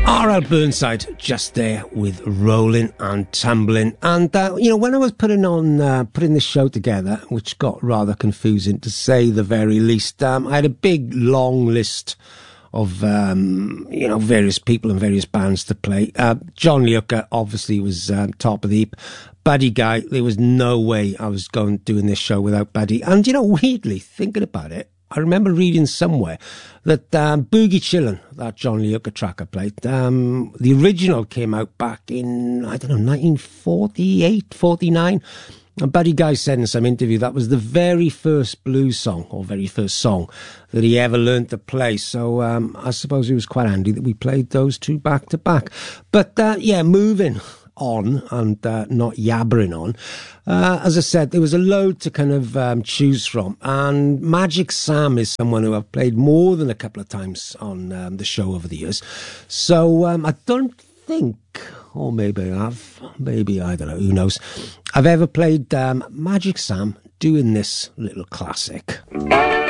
R.L. Burnside just there with Rolling and Tumbling. And, when I was putting this show together, which got rather confusing to say the very least, I had a big, long list of, various people and various bands to play. John Lee Hooker obviously was top of the heap. Buddy Guy, there was no way I was doing this show without Buddy. And, weirdly, thinking about it, I remember reading somewhere that Boogie Chillin', that John Lee Hooker track I played, the original came out back in, 1948, 49. And Buddy Guy said in some interview that was the very first blues song, or very first song, that he ever learned to play. So I suppose it was quite handy that we played those two back to back. But, moving on and not yabbering on. As I said, there was a load to kind of choose from, and Magic Sam is someone who I've played more than a couple of times on the show over the years. So I don't think, or maybe I have, maybe, I don't know, who knows, I've ever played Magic Sam doing this little classic.